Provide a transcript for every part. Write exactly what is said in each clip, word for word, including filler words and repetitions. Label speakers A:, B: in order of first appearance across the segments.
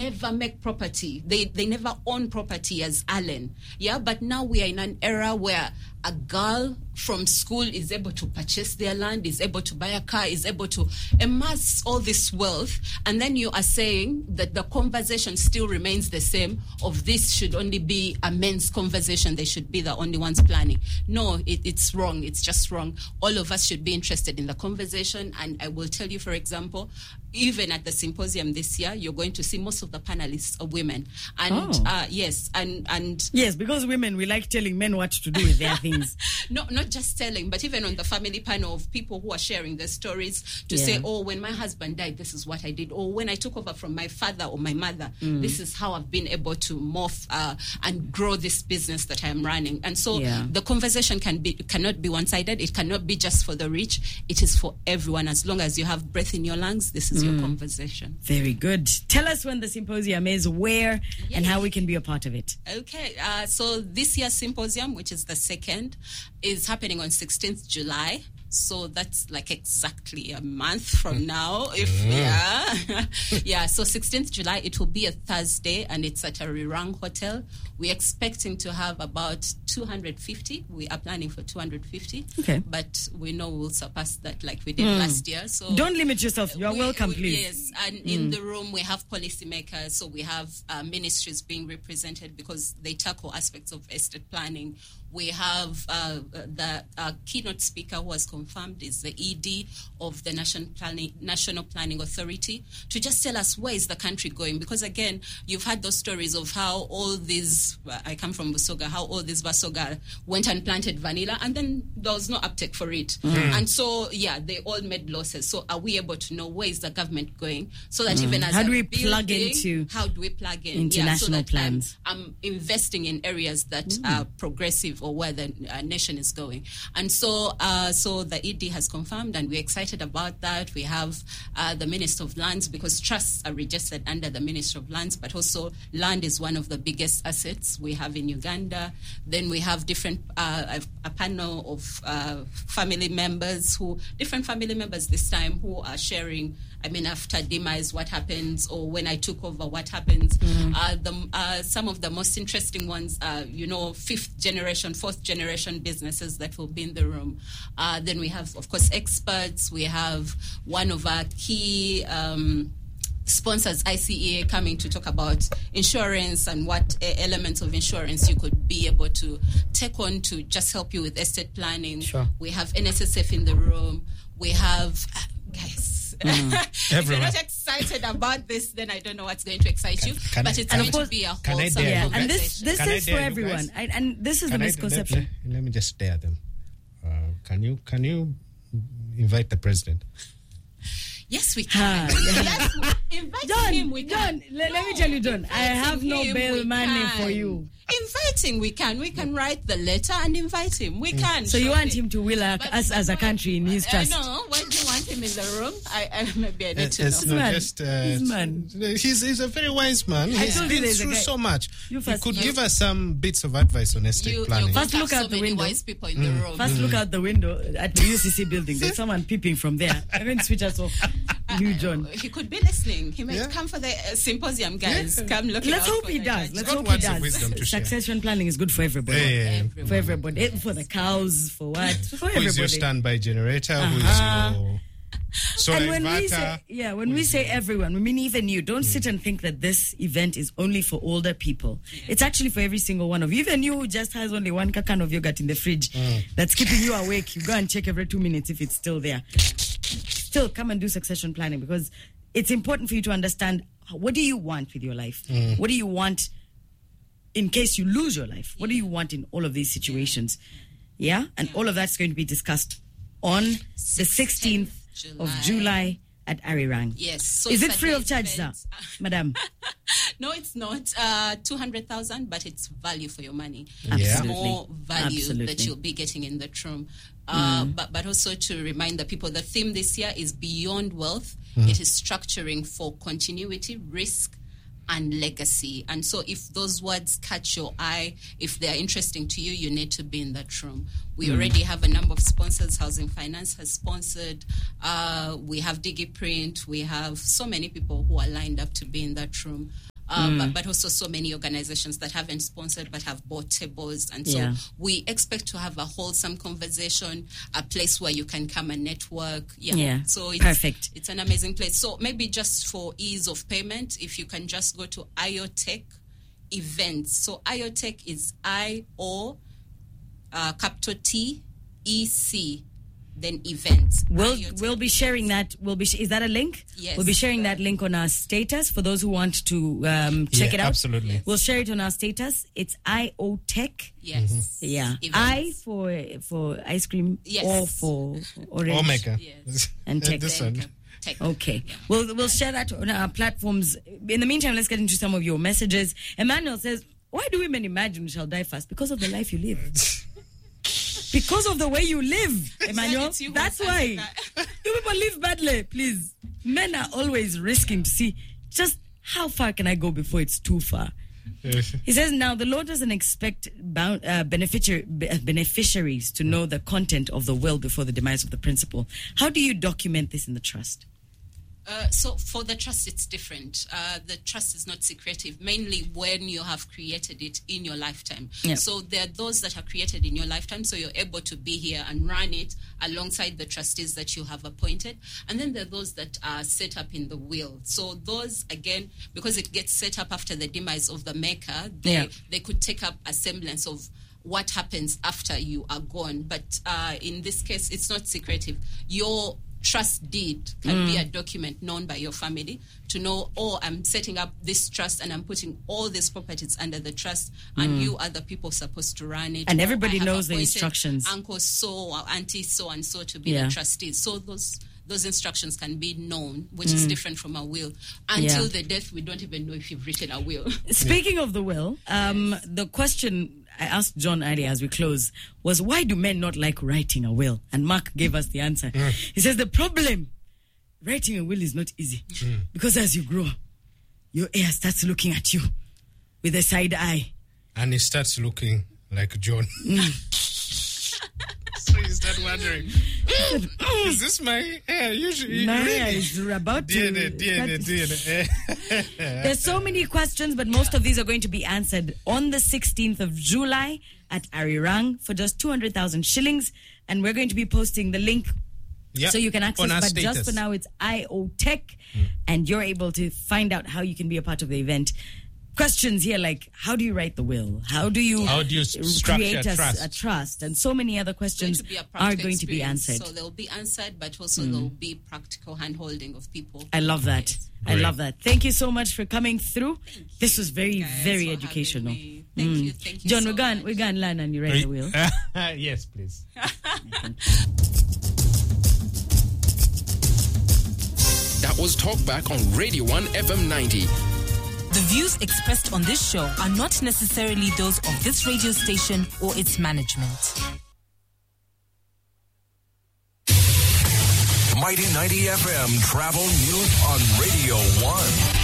A: never make property. They they never own property as Allen. Yeah, but now we are in an era where a girl from school is able to purchase their land, is able to buy a car, is able to amass all this wealth, and then you are saying that the conversation still remains the same of this should only be a men's conversation, they should be the only ones planning. No, it, it's wrong. It's just wrong. All of us should be interested in the conversation, and I will tell you, for example, even at the symposium this year, you're going to see most of the panelists are women. And
B: oh.
A: uh, yes, and, and
B: yes, because women, we like telling men what to do with their things.
A: No, not just telling, but even on the family panel of people who are sharing their stories to yeah. say, oh, when my husband died, this is what I did. Or when I took over from my father or my mother, mm. this is how I've been able to morph uh, and grow this business that I am running. And so yeah. the conversation can be cannot be one-sided. It cannot be just for the rich. It is for everyone. As long as you have breath in your lungs, this is mm. your conversation.
B: Very good. Tell us when the symposium is, where, yeah. and how we can be a part of it.
A: Okay. Uh, so this year's symposium, which is the second, is happening on sixteenth July. So that's like exactly a month from now. If yeah, yeah. So sixteenth July, it will be a Thursday, and it's at Arirang Hotel. We're expecting to have about two hundred fifty. We are planning for two hundred fifty.
B: Okay.
A: But we know we'll surpass that, like we did mm. last year. So
B: don't limit yourself. You are
A: we,
B: welcome,
A: we,
B: please.
A: Yes, and mm. in the room we have policymakers. So we have uh, ministries being represented because they tackle aspects of estate planning. We have uh, the uh, keynote speaker who was confirmed is the E D of the National Planning, National Planning Authority, to just tell us where is the country going. Because again, you've had those stories of how all these, I come from Busoga, how all these Basoga went and planted vanilla and then there was no uptake for it. Mm. And so, yeah, they all made losses. So are we able to know where is the government going? So that mm. even as
B: how
A: a
B: do we
A: building,
B: plug into
A: how do we plug in
B: international
A: yeah, so
B: plans?
A: I'm, I'm investing in areas that mm. are progressive or where the uh, nation is going. And so uh, so the E D has confirmed, and we're excited about that. We have uh, the Minister of Lands, because trusts are registered under the Minister of Lands, but also land is one of the biggest assets we have in Uganda. Then we have different, uh, a, a panel of uh, family members who, different family members this time who are sharing, I mean, after demise, what happens, or when I took over, what happens. Mm. Uh, the, uh, some of the most interesting ones are, you know, fifth generation, fourth generation businesses that will be in the room. Uh, then we have, of course, experts. We have one of our key um, sponsors, I C E A, coming to talk about insurance and what uh, elements of insurance you could be able to take on to just help you with estate planning.
B: Sure.
A: We have N S S F in the room. We have, uh, guys, Mm. If you're not excited about this, then I don't know what's going to excite can, you. Can but I, it's going to be a wholesome
B: yeah.
A: conversation.
B: And this, this is for everyone. I, and this is
C: can
B: the
C: I,
B: misconception.
C: Let, let me just dare them. Uh, can you can you invite the president?
A: Yes, we can. Yes, invite
B: John,
A: him. We can.
B: John, let, no, let me tell you, John. I have no bail money
A: can.
B: for you.
A: Inviting, we can. We can write the letter and invite him. We can.
B: So you want him to will us as a country in his trust?
A: I know. Why do you want him in the room? I, I maybe I need to
C: it's
A: know.
C: Not
B: man.
C: Just, uh,
B: he's man.
C: He's, he's a very wise man.
B: I
C: He's been through so much.
B: You
C: he could
B: you,
C: give us some bits of advice on estate
A: you,
C: planning.
B: First, look out
A: so
B: the window.
A: Wise people in mm. the room.
B: First,
A: mm.
B: look out the window at the U C C building. There's someone peeping from there. I'm going to switch us off. You, John.
A: He could be listening. He might
C: yeah.
A: come for the uh, symposium, guys.
C: Yeah.
A: Come look.
B: Let's hope he does. Let's hope he does. Succession planning is good for everybody.
C: Yeah, yeah,
A: yeah.
B: For everybody. For the cows, for what? For everybody.
C: Who is your standby generator?
B: Uh-huh.
C: Who is your... So
B: and when we say, yeah, when we say everyone, we mean even you. Don't mm. sit and think that this event is only for older people. Yeah. It's actually for every single one of you. Even you who just has only one can of yogurt in the fridge mm. that's keeping you awake. You go and check every two minutes if it's still there. Still, come and do succession planning, because it's important for you to understand, what do you want with your life? Mm. What do you want in case you lose your life? What do you want in all of these situations? Yeah? And all of that's going to be discussed on the sixteenth July. Of July at Arirang.
A: Yes. So
B: is it free of charge, sir? Madam?
A: No, it's not. Uh, two hundred thousand, but it's value for your money.
B: Absolutely.
A: It's more value
B: Absolutely.
A: that you'll be getting in that room. Uh, mm. but, but also to remind the people, the theme this year is Beyond Wealth. Mm. It is structuring for continuity, risk, and legacy. And so if those words catch your eye, if they're interesting to you, you need to be in that room. We mm. already have a number of sponsors. Housing Finance has sponsored. Uh, we have DigiPrint. We have so many people who are lined up to be in that room. uh, mm. but, but also so many organizations that haven't sponsored but have bought tables. And so
B: yeah.
A: we expect to have a wholesome conversation, a place where you can come and network. Yeah.
B: yeah.
A: So it's,
B: perfect.
A: It's an amazing place. So maybe just for ease of payment, if you can just go to IOTech events. So IOTech is I O uh, capital T E C. Then events.
B: We'll we'll be sharing that. We'll be. Sh- is that a link?
A: Yes.
B: We'll be sharing that link on our status for those who want to um, check
C: yeah,
B: it out.
C: Absolutely.
B: We'll share it on our status. It's IOTech.
A: Yes.
C: Mm-hmm.
B: Yeah.
A: Events.
B: I for for ice cream.
A: Yes.
B: Or for orange.
C: Omega.
A: Yes.
B: And tech.
C: This one.
A: Tech.
B: Okay. We'll we'll share that on our platforms. In the meantime, let's get into some of your messages. Emmanuel says, "Why do women imagine we shall die fast? Because of the life you live." Because of the way you live, Emmanuel. That's why. That. You people live badly, please. Men are always risking to see just how far can I go before it's too far. He says, now the law doesn't expect bound, uh, beneficiary, beneficiaries to know the content of the will before the demise of the principal. How do you document this in the trust?
A: Uh, so for the trust, it's different. Uh, the trust is not secretive, mainly when you have created it in your lifetime.
B: Yep.
A: So there are those that are created in your lifetime, so you're able to be here and run it alongside the trustees that you have appointed. And then there are those that are set up in the will. So those, again, because it gets set up after the demise of the maker, they,
B: yeah.
A: they could take up a semblance of what happens after you are gone. But uh, in this case, it's not secretive. Your trust deed can mm. be a document known by your family to know, oh, I'm setting up this trust and I'm putting all these properties under the trust and mm. you are the people supposed to run it.
B: And everybody knows the instructions.
A: Uncle so or auntie so and so to be
B: yeah.
A: the trustees. So those those instructions can be known, which mm. is different from a will. Until
B: yeah.
A: the death, we don't even know if you've written a will.
B: Speaking of the will, um, yes. the question I asked John earlier as we close was, why do men not like writing a will? And Mark gave us the answer. Mm. He says the problem, writing a will is not easy. Mm. Because as you grow, your heir starts looking at you with a side eye.
C: And he starts looking like John. Mm. So you start wondering, oh, is this my hair? Usually,
B: my hair
C: really?
B: is about to...
C: D N A, D N A, D N A.
B: There's so many questions, but most of these are going to be answered on the sixteenth of July at Arirang for just two hundred thousand shillings. And we're going to be posting the link yep. so you can access. But status. Just for now, it's IOTech, mm. and you're able to find out how you can be a part of the event. Questions here like, how do you write the will? How do you,
C: how do you
B: create a
C: trust?
B: a trust? And so many other questions
A: going
B: are going
A: experience.
B: to be answered.
A: So they'll be answered, but also mm. there'll be practical hand-holding of people.
B: I love that.
A: Yes.
B: I love that. Thank you so much for coming through.
A: Thank
B: this was very,
A: guys,
B: very educational.
A: Thank
B: mm.
A: you. Thank you
B: John,
A: so
B: we're going,
A: much.
B: we're going to learn and you write the will.
C: Yes, please.
D: That was Talkback on Radio one F M ninety.
E: The views expressed on this show are not necessarily those of this radio station or its management.
F: Mighty ninety F M Travel News on Radio one.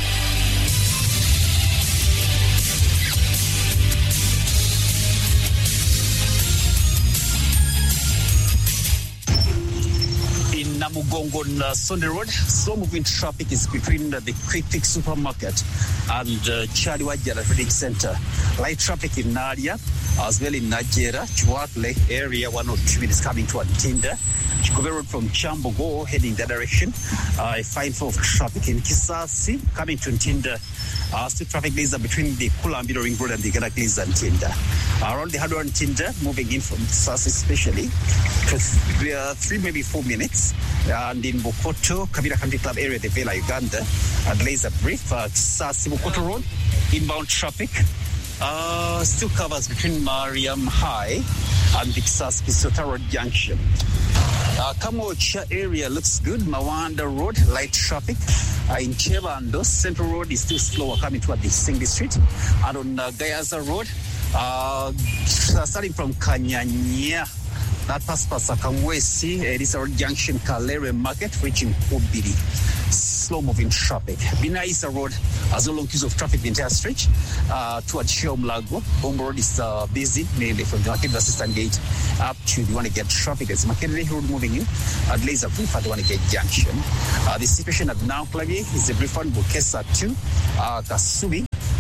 G: Namugongo on Sunday Road. Slow moving traffic is between uh, the Quick Fix supermarket and uh, Charlie Wajara Trading Center. Light traffic in Nadia, as well in Najera, Chuatle area, one or two minutes coming to Antinda. Chikove Road from Chambogo heading that direction. Uh, a fine flow of traffic in Kisasi coming to Antinda. Uh, still traffic lanes are between the Kulambiro Ring Road and the Galaklis and Tinda. Around the Hardware and Tinda, moving in from Kisasi especially, to uh, three, maybe four minutes. And in Bokoto, Kabira Country Club area, the Vela, Uganda, uh, delays are brief. Uh, Kisasi Bokoto Road, inbound traffic. Uh, still covers between Mariam High and the Kisasi Pisota Road Junction. Uh, Kamocha area looks good. Mawanda Road, light traffic. Uh, in Chevando, Central Road is still slower coming toward the Singli Street. And on uh, Gayaza Road, uh, starting from Kanyanya, that pass past Kamwesi, uh, this road junction, Kalere Market, reaching Obiri. Slow moving traffic. Bina Isa Road has a long queues of traffic the entire stretch uh, towards Shiomlago. Bombo Road is uh, busy, mainly from the Makeda Assistant Gate up to the Wanna Get traffic. It's Makeda Road moving in. At least a brief at the Wanna Get junction. Uh, the situation at Now Plagi is a brief one, Bukesa two, uh, Kasubi,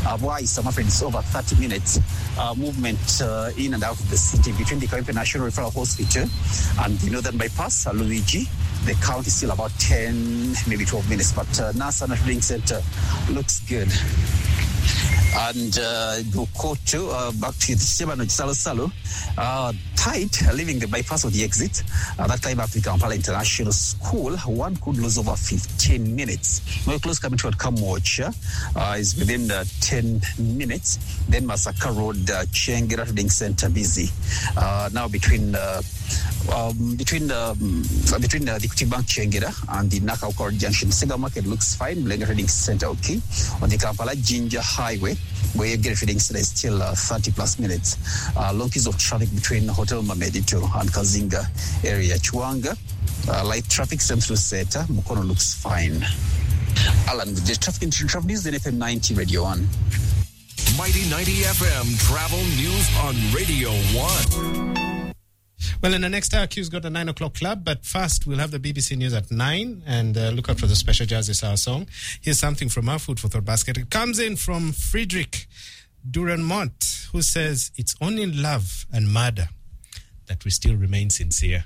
G: Uh, wise, I'm afraid it's over thirty minutes uh, movement uh, in and out of the city between the Kawempe National Referral Hospital and the Northern Bypass, uh, Luigi. The count is still about ten, maybe twelve minutes, but uh, Nasa Reading Center looks good. And Bukoto, uh, uh, back to the Shebano Salo Salo, uh, tight, uh, leaving the bypass of the exit. Uh, that time up to Kampala International School, one could lose over fifteen minutes. Very close coming toward Kamocha uh, is within uh, ten minutes. Then Masaka Road, uh, Chengera Reading Center busy. Uh, now between uh, um, between um, between uh, the Equity Bank Chengera and the Nakauko Junction, Sega Market looks fine. Mlenga Reading Center okay. On the Kampala Jinja Highway, where you get Reading Center is still uh, thirty plus minutes. Uh, long queues of traffic between Hotel Mamedito and Kazinga area. Chuanga, uh, light traffic, Central Seta, Mukono looks fine. Alan, with the traffic and traffic news, N F M ninety Radio one.
F: Mighty ninety F M travel news on Radio one.
C: Well, in the next hour, Q's got a nine o'clock club, but first we'll have the B B C News at nine, and uh, look out for the special Jazz This Hour song. Here's something from our Food for Thought basket. It comes in from Friedrich Duranmont, who says, it's only in love and murder that we still remain sincere.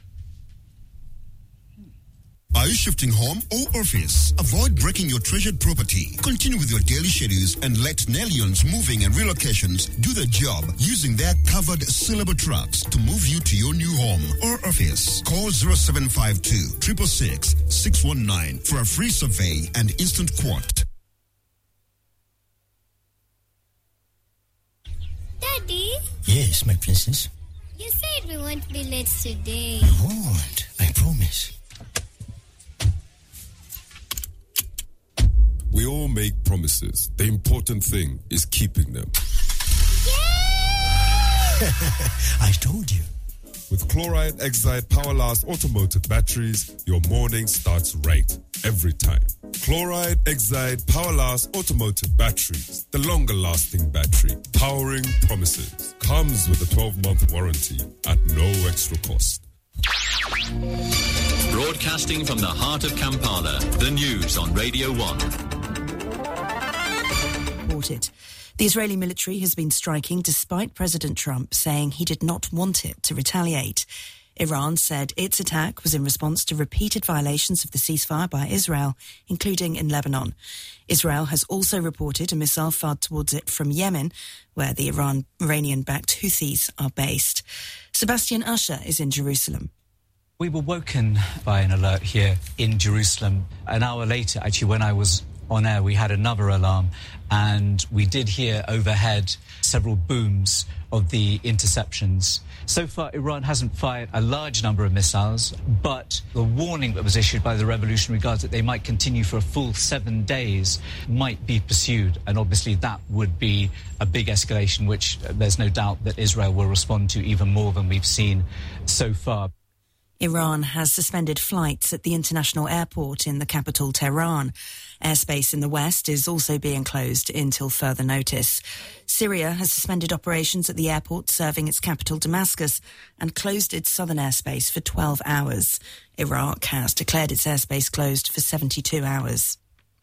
H: Are you shifting home or office? Avoid breaking your treasured property. Continue with your daily schedules and let Nellions Moving and Relocations do the job using their covered syllable trucks to move you to your new home or office. Call zero seven five two, six six six, six one nine for a free survey and instant quote.
I: Daddy?
J: Yes, my princess?
I: You said we won't be late today.
J: I won't. I promise.
K: We all make promises. The important thing is keeping them.
J: I told you.
K: With Chloride Exide Powerlast automotive batteries, your morning starts right every time. Chloride Exide Powerlast automotive batteries, the longer-lasting battery, powering promises. Comes with a twelve-month warranty at no extra cost.
L: Broadcasting from the heart of Kampala, the news on Radio one.
M: Reported. The Israeli military has been striking despite President Trump saying he did not want it to retaliate. Iran said its attack was in response to repeated violations of the ceasefire by Israel, including in Lebanon. Israel has also reported a missile fired towards it from Yemen, where the Iran, Iranian-backed Houthis are based. Sebastian Usher is in Jerusalem.
N: We were woken by an alert here in Jerusalem. An hour later, actually, when I was on air, we had another alarm, and we did hear overhead several booms of the interceptions. So far, Iran hasn't fired a large number of missiles, but the warning that was issued by the Revolutionary Guards that they might continue for a full seven days might be pursued. And obviously that would be a big escalation, which there's no doubt that Israel will respond to even more than we've seen so far.
M: Iran has suspended flights at the international airport in the capital, Tehran. Airspace in the west is also being closed until further notice. Syria has suspended operations at the airport serving its capital, Damascus, and closed its southern airspace for twelve hours. Iraq has declared its airspace closed for seventy-two hours.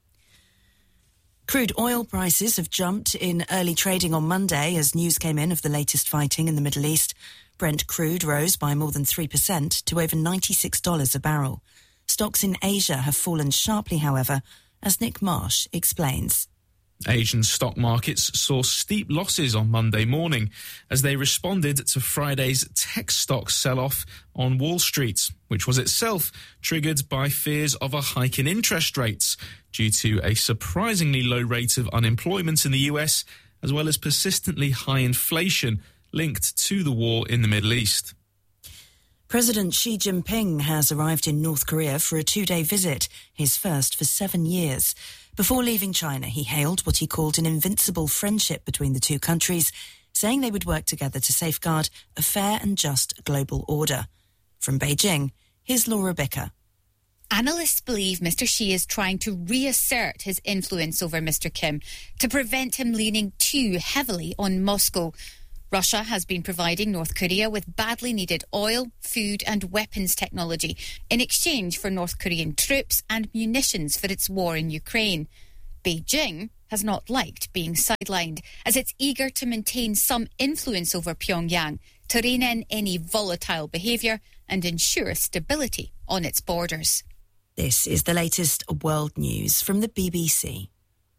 M: Crude oil prices have jumped in early trading on Monday as news came in of the latest fighting in the Middle East. Brent crude rose by more than three percent to over ninety-six dollars a barrel. Stocks in Asia have fallen sharply, however, as Nick Marsh explains.
O: Asian stock markets saw steep losses on Monday morning as they responded to Friday's tech stock sell-off on Wall Street, which was itself triggered by fears of a hike in interest rates due to a surprisingly low rate of unemployment in the U S, as well as persistently high inflation linked to the war in the Middle East.
M: President Xi Jinping has arrived in North Korea for a two-day visit, his first for seven years. Before leaving China, he hailed what he called an invincible friendship between the two countries, saying they would work together to safeguard a fair and just global order. From Beijing, here's Laura Bicker.
P: Analysts believe Mister Xi is trying to reassert his influence over Mister Kim to prevent him leaning too heavily on Moscow. Russia has been providing North Korea with badly needed oil, food and weapons technology in exchange for North Korean troops and munitions for its war in Ukraine. Beijing has not liked being sidelined, as it's eager to maintain some influence over Pyongyang to rein in any volatile behaviour and ensure stability on its borders.
M: This is the latest world news from the B B C.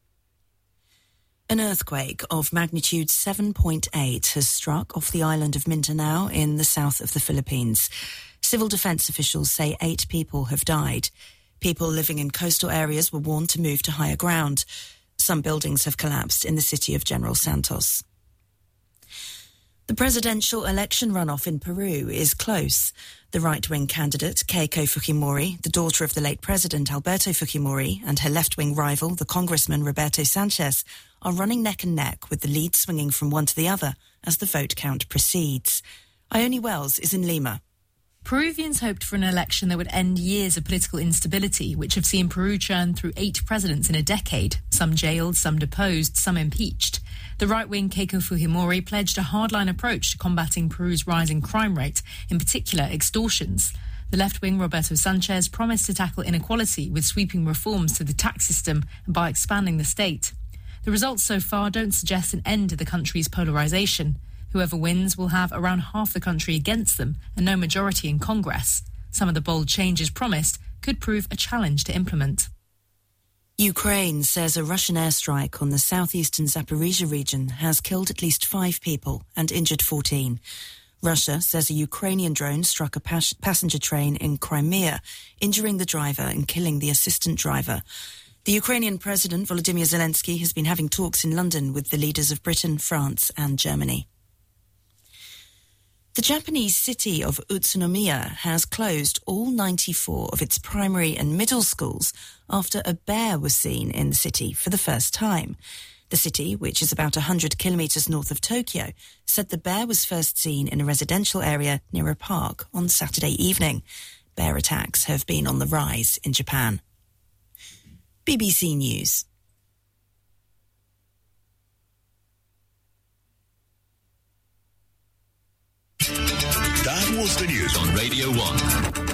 M: An earthquake of magnitude seven point eight has struck off the island of Mindanao in the south of the Philippines. Civil defence officials say eight people have died. People living in coastal areas were warned to move to higher ground. Some buildings have collapsed in the city of General Santos. The presidential election runoff in Peru is close. The right-wing candidate, Keiko Fujimori, the daughter of the late president Alberto Fujimori, and her left-wing rival, the congressman Roberto Sanchez, are running neck and neck, with the lead swinging from one to the other as the vote count proceeds. Ione Wells is in Lima.
Q: Peruvians hoped for an election that would end years of political instability, which have seen Peru churn through eight presidents in a decade, some jailed, some deposed, some impeached. The right-wing Keiko Fujimori pledged a hardline approach to combating Peru's rising crime rate, in particular extortions. The left-wing Roberto Sanchez promised to tackle inequality with sweeping reforms to the tax system and by expanding the state. The results so far don't suggest an end to the country's polarisation. Whoever wins will have around half the country against them and no majority in Congress. Some of the bold changes promised could prove a challenge to implement.
M: Ukraine says a Russian airstrike on the southeastern Zaporizhia region has killed at least five people and injured fourteen. Russia says a Ukrainian drone struck a pas- passenger train in Crimea, injuring the driver and killing the assistant driver. The Ukrainian President Volodymyr Zelensky has been having talks in London with the leaders of Britain, France and Germany. The Japanese city of Utsunomiya has closed all ninety-four of its primary and middle schools after a bear was seen in the city for the first time. The city, which is about one hundred kilometres north of Tokyo, said the bear was first seen in a residential area near a park on Saturday evening. Bear attacks have been on the rise in Japan. B B C News.
F: That was the news
L: on Radio one.